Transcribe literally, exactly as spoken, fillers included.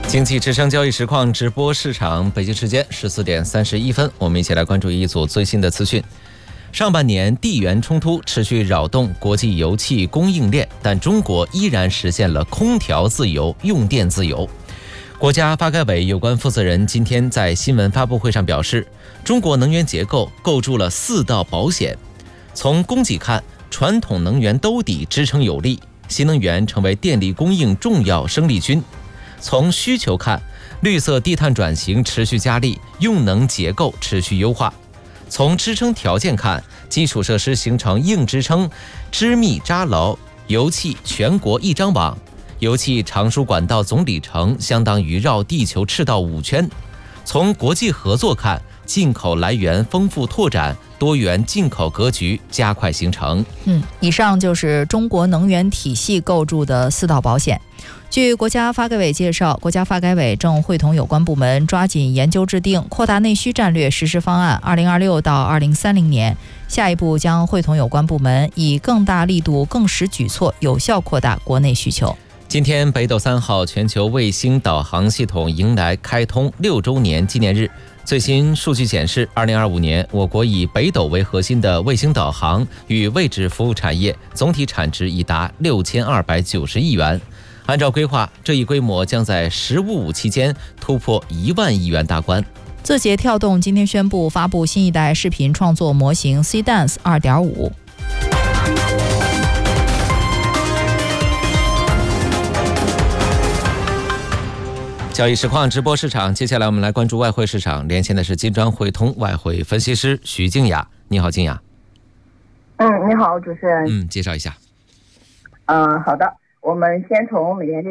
经济之声交易实况直播市场，北京时间十四点三十一分，我们一起来关注一组最新的资讯。上半年地缘冲突持续扰动国际油气供应链，但中国依然实现了空调自由、用电自由。国家发改委有关负责人今天在新闻发布会上表示，中国能源结构构筑了四道保险。从供给看，传统能源兜底支撑有力，新能源成为电力供应重要生力军。从需求看，绿色低碳转型持续加力，用能结构持续优化。从支撑条件看，基础设施形成硬支撑，织密扎牢，油气全国一张网。油气长输管道总里程相当于绕地球赤道五圈。从国际合作看，进口来源丰富拓展，多元进口格局加快形成。 嗯，以上就是中国能源体系构筑的四道保险。据国家发改委介绍，国家发改委正会同有关部门抓紧研究制定扩大内需战略实施方案二零二六到二零三零年，下一步将会同有关部门以更大力度、更实举措，有效扩大国内需求。 今天，北斗三号全球卫星导航系统迎来开通六周年纪念日。最新数据显示，二零二五年，我国以北斗为核心的卫星导航与位置服务产业总体产值已达六千二百九十亿元。按照规划，这一规模将在“十五五”期间突破一万亿元大关。 字节跳动今天宣布发布新一代视频创作模型 Seedance 二点五。 交易实况直播市场，接下来我们来关注外汇市场，连线的是金砖汇通外汇分析师徐静雅。你好，静雅。 嗯，你好，主持人。 嗯，介绍一下。 嗯，好的，我们先从美元